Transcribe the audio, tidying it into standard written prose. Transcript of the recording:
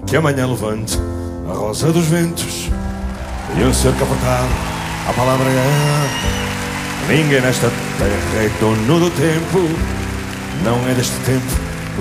que amanhã levante a rosa dos ventos e um cerco apertado. A palavra é: ninguém nesta terra é dono do tempo. Não é deste tempo